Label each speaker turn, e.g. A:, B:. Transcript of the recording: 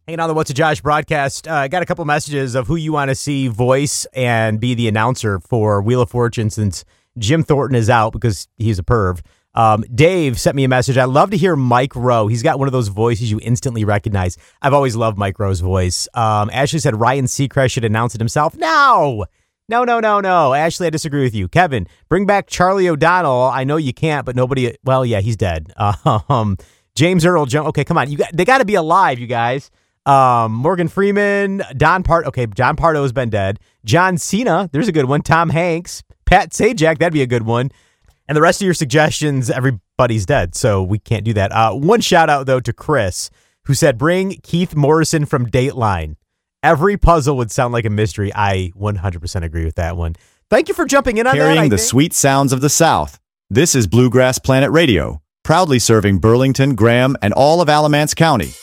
A: Hanging on the What's a Josh broadcast. I got a couple messages of who you want to see voice and be the announcer for Wheel of Fortune since Jim Thornton is out because he's a perv. Dave sent me a message. I'd love to hear Mike Rowe. He's got one of those voices you instantly recognize. I've always loved Mike Rowe's voice. Ashley said Ryan Seacrest should announce it himself. No. Ashley, I disagree with you. Kevin, bring back Charlie O'Donnell. I know you can't, but nobody. Well, yeah, he's dead. James Earl Jones. Okay, come on. They got to be alive, you guys. Morgan Freeman, Don Pardo. Okay, John Pardo has been dead. John Cena. There's a good one. Tom Hanks, Pat Sajak. That'd be a good one. And the rest of your suggestions, everybody's dead, so we can't do that. One shout out though to Chris, who said bring Keith Morrison from Dateline. Every puzzle would sound like a mystery. I 100% agree with that one. Thank you for jumping in on that.
B: Carrying the sweet sounds of the South. This is Bluegrass Planet Radio, proudly serving Burlington, Graham, and all of Alamance County.